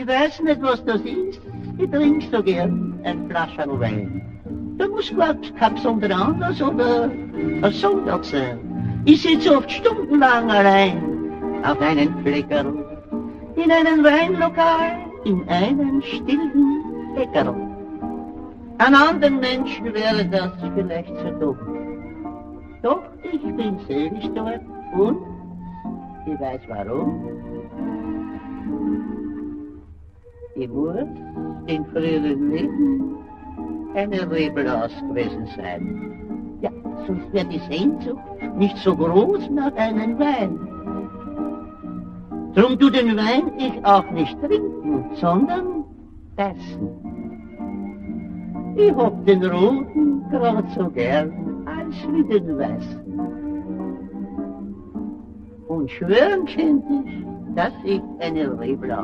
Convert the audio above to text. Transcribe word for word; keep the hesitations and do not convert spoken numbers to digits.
Ich weiß nicht, was das ist. Ich trink so gern ein Flascherl Wein. Da muss, glaub's, kein besonderer Anlass oder ein Sonntag sein. Ich sitz oft stundenlang allein auf einem Fleckerl, in einem Weinlokal, in einem stillen Bäckerl. An anderen Menschen wäre das vielleicht so dumm. Doch ich bin selig dort und ich weiß warum. Ich muss in früheren Leben eine Reblaus gewesen sein. Ja, sonst wäre die Sehnsucht nicht so groß nach einem Wein. Drum tu den Wein ich auch nicht trinken, sondern essen. Ich hab den roten grad so gern als wie den weißen. Und schwören könnte ich, dass ich eine Reblaus